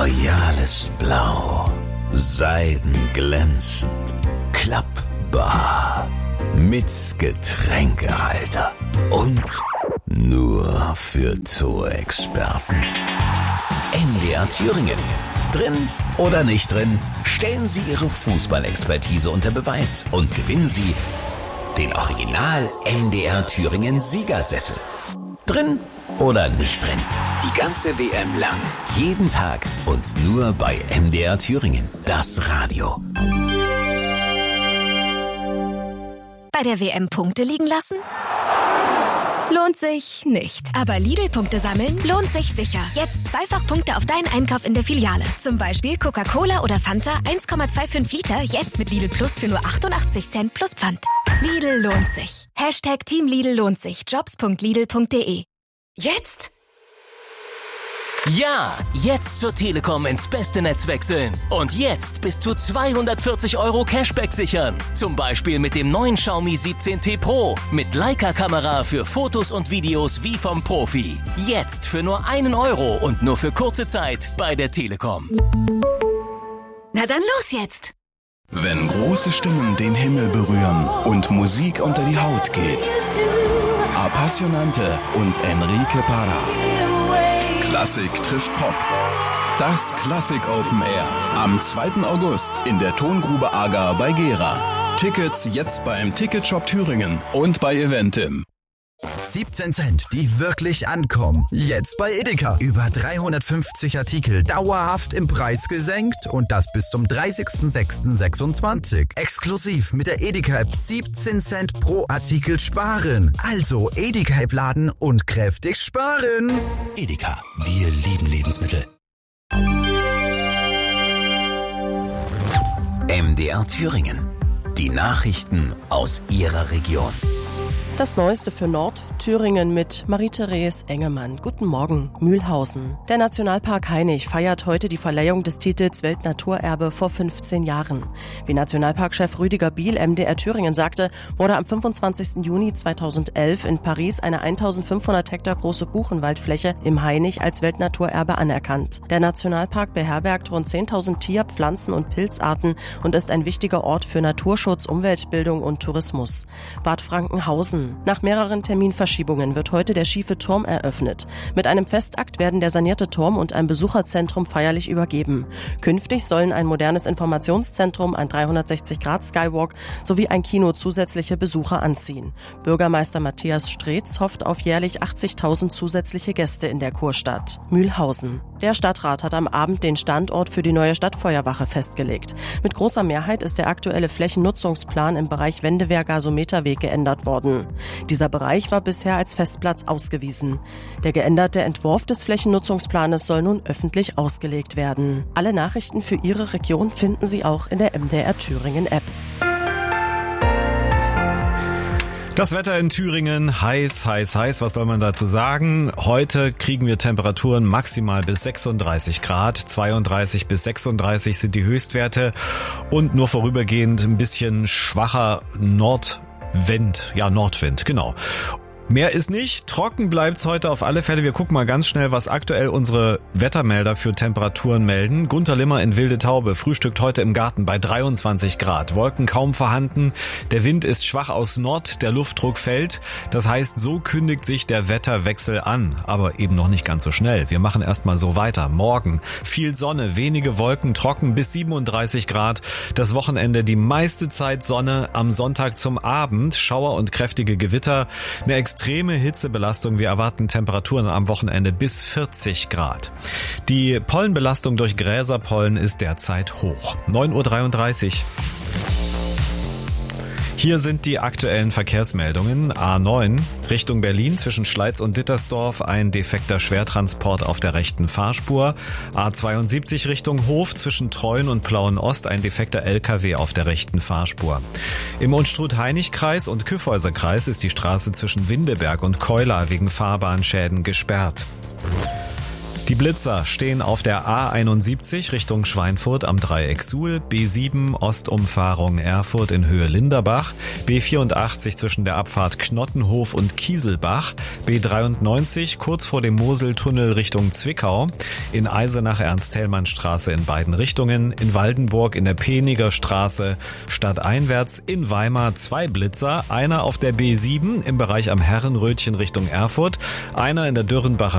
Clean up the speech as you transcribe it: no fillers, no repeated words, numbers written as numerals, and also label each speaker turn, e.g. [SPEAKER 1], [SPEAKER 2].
[SPEAKER 1] royales Blau, seidenglänzend, klappbar, mit Getränkehalter und nur für Zoo-Experten. MDR Thüringen. Drin oder nicht drin, stellen Sie Ihre Fußballexpertise unter Beweis und gewinnen Sie den Original MDR Thüringen Siegersessel. Drin oder nicht drin, die ganze WM lang, jeden Tag und nur bei MDR Thüringen, das Radio.
[SPEAKER 2] Bei der WM Punkte liegen lassen? Lohnt sich nicht. Aber Lidl-Punkte sammeln lohnt sich sicher. Jetzt zweifach Punkte auf deinen Einkauf in der Filiale. Zum Beispiel Coca-Cola oder Fanta 1,25 Liter jetzt mit Lidl Plus für nur 88 Cent plus Pfand. Lidl lohnt sich. Hashtag Team Lidl lohnt sich. Jobs.lidl.de. Jetzt?
[SPEAKER 3] Ja, jetzt zur Telekom ins beste Netz wechseln. Und jetzt bis zu 240 € Cashback sichern. Zum Beispiel mit dem neuen Xiaomi 17T Pro. Mit Leica-Kamera für Fotos und Videos wie vom Profi. Jetzt für nur 1 € und nur für kurze Zeit bei der Telekom.
[SPEAKER 2] Na dann los jetzt!
[SPEAKER 4] Wenn große Stimmen den Himmel berühren und Musik unter die Haut geht. Appassionante und Enrique Parra. Klassik trifft Pop. Das Klassik Open Air. Am 2. August in der Tongrube Agar bei Gera. Tickets jetzt beim Ticketshop Thüringen und bei Eventim.
[SPEAKER 5] 17 Cent, die wirklich ankommen. Jetzt bei Edeka. Über 350 Artikel dauerhaft im Preis gesenkt und das bis zum 30.06.26. Exklusiv mit der Edeka-App 17 Cent pro Artikel sparen. Also Edeka-App laden und kräftig sparen.
[SPEAKER 1] Edeka, wir lieben Lebensmittel. MDR Thüringen. Die Nachrichten aus Ihrer Region.
[SPEAKER 6] Das Neueste für Nordthüringen mit Marie-Therese Engemann. Guten Morgen, Mühlhausen. Der Nationalpark Hainich feiert heute die Verleihung des Titels Weltnaturerbe vor 15 Jahren. Wie Nationalparkchef Rüdiger Biel MDR Thüringen sagte, wurde am 25. Juni 2011 in Paris eine 1500 Hektar große Buchenwaldfläche im Hainich als Weltnaturerbe anerkannt. Der Nationalpark beherbergt rund 10.000 Tier-, Pflanzen- und Pilzarten und ist ein wichtiger Ort für Naturschutz, Umweltbildung und Tourismus. Bad Frankenhausen. Nach mehreren Terminverschiebungen wird heute der schiefe Turm eröffnet. Mit einem Festakt werden der sanierte Turm und ein Besucherzentrum feierlich übergeben. Künftig sollen ein modernes Informationszentrum, ein 360-Grad-Skywalk sowie ein Kino zusätzliche Besucher anziehen. Bürgermeister Matthias Streetz hofft auf jährlich 80.000 zusätzliche Gäste in der Kurstadt. Mühlhausen. Der Stadtrat hat am Abend den Standort für die neue Stadtfeuerwache festgelegt. Mit großer Mehrheit ist der aktuelle Flächennutzungsplan im Bereich Wendewehr-Gasometerweg geändert worden. Dieser Bereich war bisher als Festplatz ausgewiesen. Der geänderte Entwurf des Flächennutzungsplanes soll nun öffentlich ausgelegt werden. Alle Nachrichten für Ihre Region finden Sie auch in der MDR Thüringen App.
[SPEAKER 7] Das Wetter in Thüringen, heiß, was soll man dazu sagen? Heute kriegen wir Temperaturen maximal bis 36 Grad, 32 bis 36 sind die Höchstwerte und nur vorübergehend ein bisschen schwacher Nordwind, genau. Mehr ist nicht, trocken bleibt's heute auf alle Fälle. Wir gucken mal ganz schnell, was aktuell unsere Wettermelder für Temperaturen melden. Gunter Limmer in Wilde Taube frühstückt heute im Garten bei 23 Grad. Wolken kaum vorhanden, der Wind ist schwach aus Nord, der Luftdruck fällt. Das heißt, so kündigt sich der Wetterwechsel an, aber eben noch nicht ganz so schnell. Wir machen erstmal so weiter. Morgen viel Sonne, wenige Wolken, trocken bis 37 Grad. Das Wochenende die meiste Zeit Sonne, am Sonntag zum Abend Schauer und kräftige Gewitter. Eine extreme Hitzebelastung. Wir erwarten Temperaturen am Wochenende bis 40 Grad. Die Pollenbelastung durch Gräserpollen ist derzeit hoch. 9.33 Uhr. Hier sind die aktuellen Verkehrsmeldungen. A9 Richtung Berlin zwischen Schleiz und Dittersdorf ein defekter Schwertransport auf der rechten Fahrspur. A72 Richtung Hof zwischen Treuen und Plauen-Ost ein defekter LKW auf der rechten Fahrspur. Im Unstrut-Hainich-Kreis und Kyffhäuser-Kreis ist die Straße zwischen Windeberg und Keular wegen Fahrbahnschäden gesperrt. Die Blitzer stehen auf der A71 Richtung Schweinfurt am Dreieck Suhl, B7 Ostumfahrung Erfurt in Höhe Linderbach, B84 zwischen der Abfahrt Knottenhof und Kieselbach, B93 kurz vor dem Moseltunnel Richtung Zwickau, in Eisenach Ernst-Thälmann-Straße in beiden Richtungen, in Waldenburg in der Peniger Straße stadteinwärts, in Weimar 2 Blitzer, einer auf der B7 im Bereich am Herrenrötchen Richtung Erfurt, einer in der Dürrenbacher